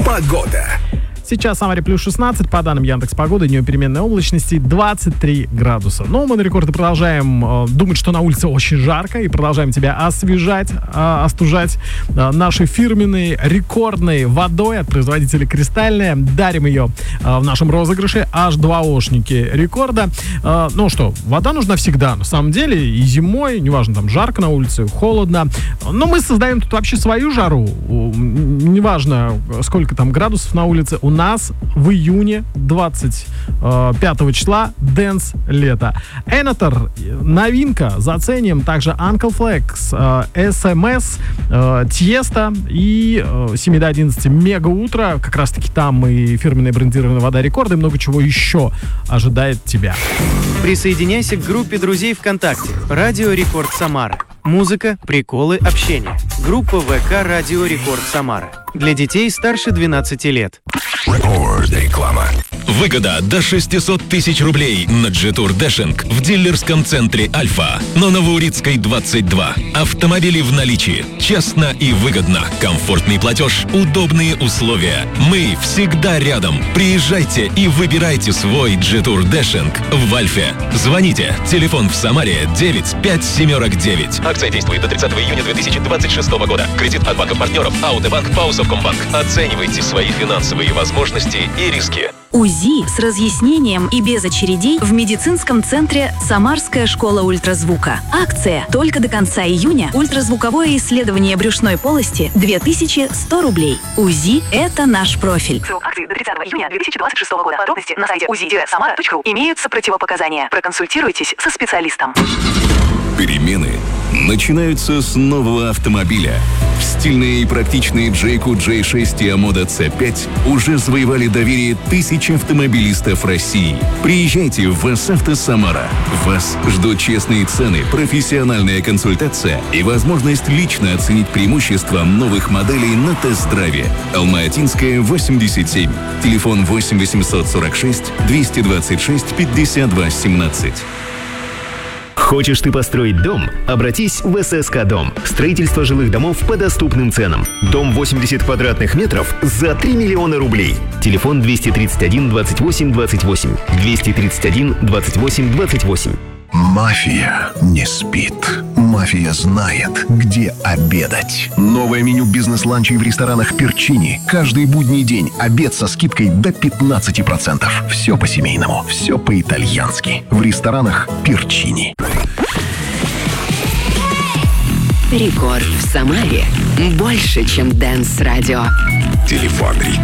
Погода. Сейчас в Самаре плюс 16, по данным Яндекс.Погоды, днем переменной облачности 23 градуса. Но мы на рекорды продолжаем думать, что на улице очень жарко, и продолжаем тебя освежать, остужать нашей фирменной рекордной водой от производителя «Кристальная». Дарим ее в нашем розыгрыше H2O-шники рекорда. Ну что, вода нужна всегда, на самом деле, и зимой, неважно, там жарко на улице, холодно. Но мы создаем тут вообще свою жару. Неважно, сколько там градусов на улице, у нас в июне 25 числа Dance лето. Эйнатор, новинка, заценим. Также Uncle Flex, SMS, Тiesto и 7 до 11 Мега Утро. Как раз таки там и фирменная брендированная вода рекорда, и много чего еще ожидает тебя. Присоединяйся к группе друзей ВКонтакте «Радио Рекорд Самара». Музыка, приколы, общение. Группа ВК «Радио Рекорд Самара». Для детей старше 12 лет. Реклама. Выгода до 600 тысяч рублей на G-Tour Dashing в дилерском центре «Альфа» на Новоурицкой, 22. Автомобили в наличии. Честно и выгодно. Комфортный платеж, удобные условия. Мы всегда рядом. Приезжайте и выбирайте свой G-Tour Dashing в «Альфе». Звоните. Телефон в Самаре 95749. Акция действует до 30 июня 2026 года. Кредит от банков-партнеров Аутобанк, Паусовкомбанк. Оценивайте свои финансовые возможности и риски. УЗИ с разъяснением и без очередей в медицинском центре «Самарская школа ультразвука». Акция только до конца июня. Ультразвуковое исследование брюшной полости 2100 рублей. УЗИ – это наш профиль. Срок акции до 30 июня 2026 года. Подробности на сайте uzi-samara.ru. Имеются противопоказания. Проконсультируйтесь со специалистом. Перемены начинаются с нового автомобиля. Стильные и практичные Jayco J6 и Amoda C5 уже завоевали доверие тысяч автомобилистов России. Приезжайте в ВАЗ-Авто Самара. Вас ждут честные цены, профессиональная консультация и возможность лично оценить преимущества новых моделей на тест-драйве. Алма-Атинская, 87. Телефон 8 846 226 52 17. Хочешь ты построить дом? Обратись в ССК Дом. Строительство жилых домов по доступным ценам. Дом 80 квадратных метров за 3 миллиона рублей. Телефон 231 28 28. 231 28 28. Мафия не спит. Мафия знает, где обедать. Новое меню бизнес-ланчей в ресторанах Перчини. Каждый будний день обед со скидкой до 15%. Все по-семейному, все по-итальянски. В ресторанах Перчини. Рекорд в Самаре. Больше, чем Dance Radio. Телефон